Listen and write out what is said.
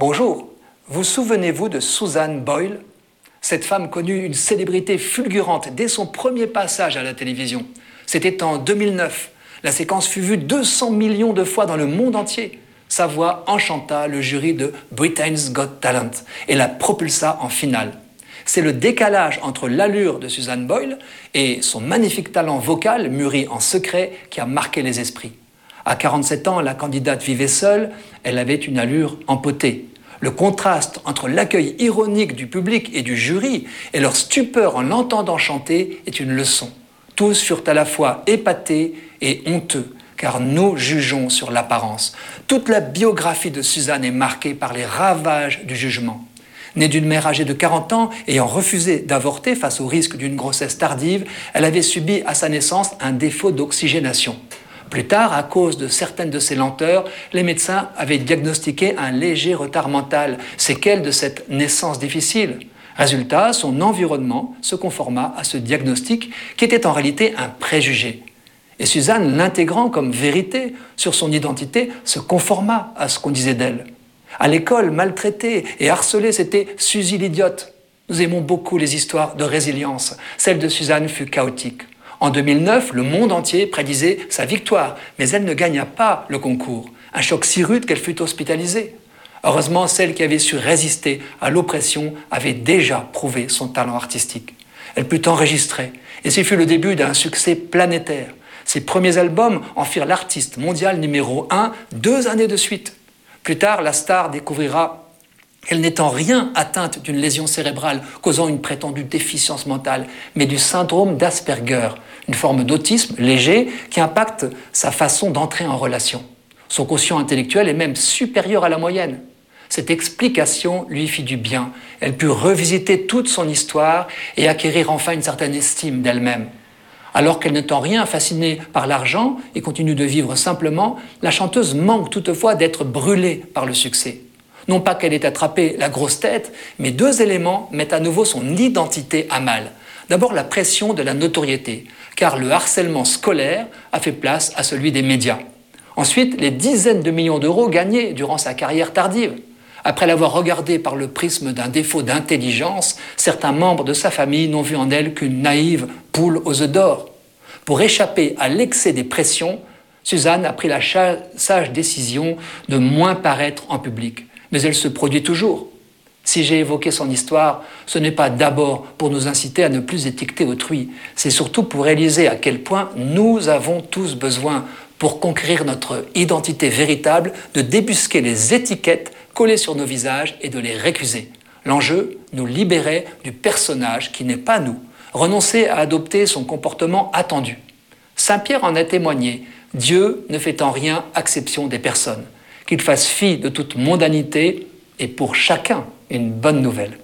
Bonjour, vous souvenez-vous de Susan Boyle? Cette femme connut une célébrité fulgurante dès son premier passage à la télévision. C'était en 2009. La séquence fut vue 200 millions de fois dans le monde entier. Sa voix enchanta le jury de Britain's Got Talent et la propulsa en finale. C'est le décalage entre l'allure de Susan Boyle et son magnifique talent vocal, mûri en secret, qui a marqué les esprits. À 47 ans, la candidate vivait seule, elle avait une allure empotée. Le contraste entre l'accueil ironique du public et du jury et leur stupeur en l'entendant chanter est une leçon. Tous furent à la fois épatés et honteux, car nous jugeons sur l'apparence. Toute la biographie de Suzanne est marquée par les ravages du jugement. Née d'une mère âgée de 40 ans, ayant refusé d'avorter face au risque d'une grossesse tardive, elle avait subi à sa naissance un défaut d'oxygénation. Plus tard, à cause de certaines de ses lenteurs, les médecins avaient diagnostiqué un léger retard mental, séquelle de cette naissance difficile. Résultat, son environnement se conforma à ce diagnostic qui était en réalité un préjugé. Et Suzanne, l'intégrant comme vérité sur son identité, se conforma à ce qu'on disait d'elle. À l'école, maltraitée et harcelée, c'était Suzy l'idiote. Nous aimons beaucoup les histoires de résilience. Celle de Suzanne fut chaotique. En 2009, le monde entier prédisait sa victoire, mais elle ne gagna pas le concours. Un choc si rude qu'elle fut hospitalisée. Heureusement, celle qui avait su résister à l'oppression avait déjà prouvé son talent artistique. Elle put enregistrer, et ce fut le début d'un succès planétaire. Ses premiers albums en firent l'artiste mondial numéro 1 2 années de suite. Plus tard, la star découvrira qu'elle n'est en rien atteinte d'une lésion cérébrale causant une prétendue déficience mentale, mais du syndrome d'Asperger, une forme d'autisme léger qui impacte sa façon d'entrer en relation. Son quotient intellectuel est même supérieur à la moyenne. Cette explication lui fit du bien. Elle put revisiter toute son histoire et acquérir enfin une certaine estime d'elle-même. Alors qu'elle n'est en rien fascinée par l'argent et continue de vivre simplement, la chanteuse manque toutefois d'être brûlée par le succès. Non pas qu'elle ait attrapé la grosse tête, mais 2 éléments mettent à nouveau son identité à mal. D'abord la pression de la notoriété, car le harcèlement scolaire a fait place à celui des médias. Ensuite, les dizaines de millions d'euros gagnés durant sa carrière tardive. Après l'avoir regardée par le prisme d'un défaut d'intelligence, certains membres de sa famille n'ont vu en elle qu'une naïve poule aux œufs d'or. Pour échapper à l'excès des pressions, Suzanne a pris la sage décision de moins paraître en public. Mais elle se produit toujours. Si j'ai évoqué son histoire, ce n'est pas d'abord pour nous inciter à ne plus étiqueter autrui, c'est surtout pour réaliser à quel point nous avons tous besoin, pour conquérir notre identité véritable, de débusquer les étiquettes collées sur nos visages et de les récuser. L'enjeu, nous libérer du personnage qui n'est pas nous, renoncer à adopter son comportement attendu. Saint Pierre en a témoigné, Dieu ne fait en rien exception des personnes. Qu'il fasse fi de toute mondanité et pour chacun une bonne nouvelle.